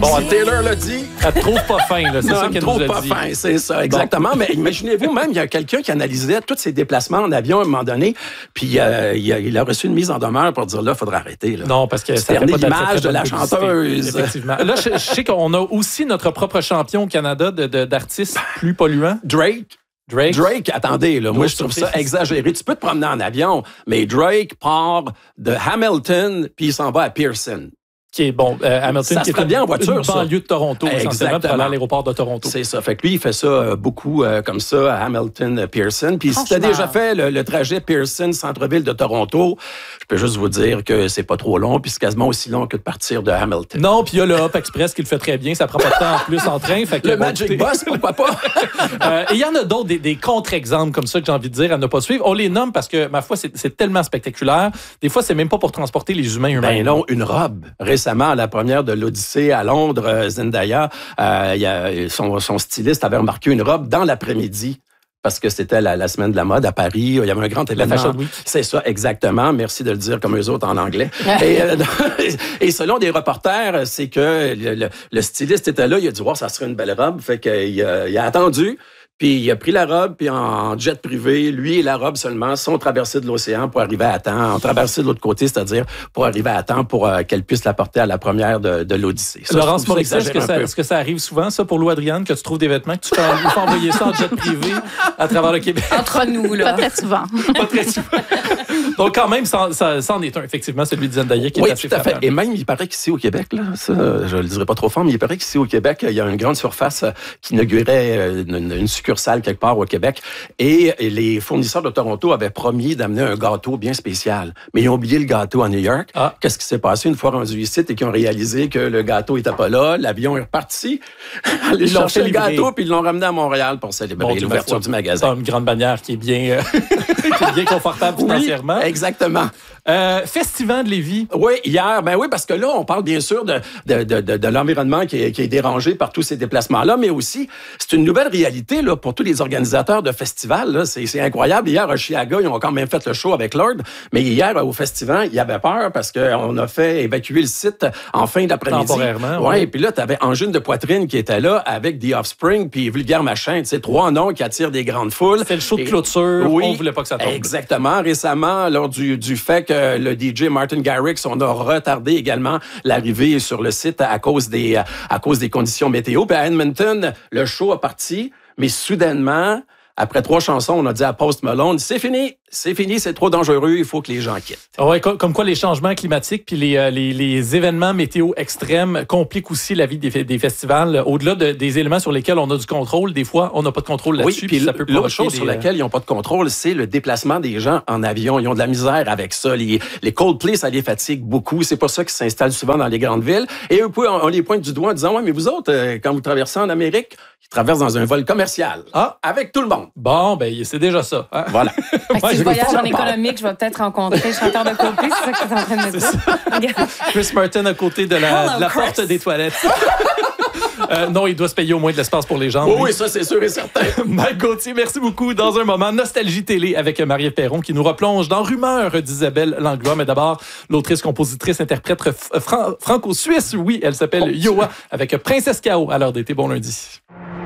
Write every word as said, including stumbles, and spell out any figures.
Bon, Taylor l'a dit. Elle te trouve pas fin, là. C'est non, ça qu'elle nous a dit. Elle trouve pas fin, c'est ça, exactement. Bon. Mais imaginez-vous, même, il y a quelqu'un qui analysait tous ses déplacements en avion à un moment donné, puis euh, il, a, il a reçu une mise en demeure pour dire, là, il faudrait arrêter. Là. Non, parce que ça fait pas l'image de la chanteuse. Effectivement. Là, je, je sais qu'on a aussi notre propre champion au Canada de, de, d'artistes plus polluants. Drake. Drake. Drake, attendez, là, moi, je trouve ça exagéré. Tu peux te promener en avion, mais Drake part de Hamilton, puis il s'en va à Pearson. Qui est bon, euh, Hamilton, ça qui se fait bien en voiture, une ça. banlieue de Toronto, essentiellement, pour aller à Exactement. l'aéroport de Toronto. C'est ça. Fait que lui, il fait ça euh, beaucoup euh, comme ça à Hamilton, euh, Pearson. Puis si tu as déjà fait le, le trajet Pearson, centre-ville de Toronto, je peux juste vous dire que c'est pas trop long, puis c'est quasiment aussi long que de partir de Hamilton. Non, puis il y a le Hop Express qui le fait très bien. Ça prend pas de temps en plus en train. Fait que, le bon, Magic écoutez... Bus, pourquoi pas? euh, et il y en a d'autres, des, des contre-exemples comme ça que j'ai envie de dire à ne pas suivre. On les nomme parce que, ma foi, c'est, c'est tellement spectaculaire. Des fois, c'est même pas pour transporter les humains eux-mêmes. Ben non, une robe. Récemment, à la première de l'Odyssée à Londres, euh, Zendaya, euh, y a, son, son styliste avait remarqué une robe dans l'après-midi. Parce que c'était la, la semaine de la mode à Paris. Il y avait un grand événement. La Fashion Week. C'est ça, exactement. Merci de le dire comme eux autres en anglais. et, euh, et selon des reporters, c'est que le, le, le styliste était là. Il a dit, wow, ça serait une belle robe. Fait qu'il a, il a attendu. Puis il a pris la robe, puis en jet privé, lui et la robe seulement sont traversés de l'océan pour arriver à temps, ont traversé de l'autre côté, c'est-dire pour arriver à temps pour euh, qu'elle puisse la porter à la première de, de l'Odyssée. Ça, Laurence Morissette, est-ce que, ça, est-ce que ça arrive souvent, ça, pour Lou Adriane, que tu trouves des vêtements, que tu fais, il faut envoyer ça en jet privé à travers le Québec? Entre nous, là. Pas très souvent. Pas très souvent. Donc, quand même, ça, ça, ça en est un, effectivement, celui de Zendaya qui oui, est assez tout à fait. frappant. Et même, il paraît qu'ici au Québec, là, ça, je le dirai pas trop fort, mais il paraît qu'ici au Québec, il y a une grande surface qui inaugurait une, une succursale quelque part au Québec. Et les fournisseurs de Toronto avaient promis d'amener un gâteau bien spécial. Mais ils ont oublié le gâteau à New York. Ah. Qu'est-ce qui s'est passé une fois rendus ici et qu'ils ont réalisé que le gâteau était pas là? L'avion est reparti. Ils l'ont cherché le gâteau puis ils l'ont ramené à Montréal pour célébrer bon, l'ouverture du magasin. C'est une grande bannière qui est bien, euh, qui est bien confortable financièrement. Oui, exactement. Euh, Festival de Lévis. Oui, hier. Ben oui, parce que là, on parle bien sûr de, de, de, de, de l'environnement qui est, qui est dérangé par tous ces déplacements-là, mais aussi, c'est une nouvelle réalité là, pour tous les organisateurs de festivals. Là. C'est, c'est incroyable. Hier, à Chiaga, ils ont quand même fait le show avec Lord, mais hier, au festival, il y avait peur parce qu'on a fait évacuer le site en fin d'après-midi. Temporairement. Oui, oui. Et puis là, tu avais Angine de Poitrine qui était là avec The Offspring puis Vulgaire Machin. Tu sais, trois noms qui attirent des grandes foules. C'était le show de clôture. Oui, on voulait pas que ça tombe. Exactement. Récemment, lors du, du fait que le D J Martin Garrix, on a retardé également l'arrivée sur le site à cause des, à cause des conditions météo. Puis à Edmonton, le show a parti, mais soudainement, après trois chansons, on a dit à Post Malone, c'est fini, c'est fini, c'est trop dangereux, il faut que les gens quittent. Ouais, comme, comme quoi les changements climatiques puis les, les, les événements météo extrêmes compliquent aussi la vie des, des festivals. Au-delà de, des éléments sur lesquels on a du contrôle, des fois, on n'a pas de contrôle là-dessus. Oui, puis ça peut l'autre chose des... sur laquelle ils n'ont pas de contrôle, c'est le déplacement des gens en avion. Ils ont de la misère avec ça. Les, les Coldplay, ça les fatigue beaucoup. C'est pour ça qu'ils s'installent souvent dans les grandes villes. Et eux, on, on les pointe du doigt en disant, ouais, mais vous autres, euh, quand vous traversez en Amérique, ils traversent dans un vol commercial. Ah, avec tout le monde. Bon, ben c'est déjà ça. Hein? Voilà. Moi, si je voyage en économique, je vais peut-être rencontrer le chanteur de Coldplay, c'est ça que tu es en train de me dire. Chris Martin à côté de la, Hello, de la Chris. porte des toilettes. euh, non, il doit se payer au moins de l'espace pour les gens. Oui, oui, ça, c'est sûr et certain. Mike Gauthier, merci beaucoup. Dans un moment, Nostalgie Télé avec Marie-Ève Perron qui nous replonge dans Rumeurs d'Isabelle Langlois. Mais d'abord, l'autrice, compositrice, interprète fran- franco-suisse, oui, elle s'appelle Yoa avec Princesse K O à l'heure d'été. Bon lundi.